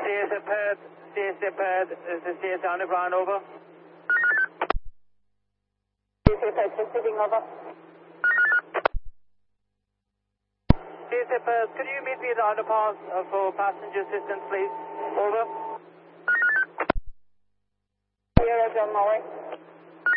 CSA Perth, this is CSA Underground, over. CSA Perth, just sitting over. CSA Perth, could you meet me at the underpass for passenger assistance, please? Over. Here, on my way.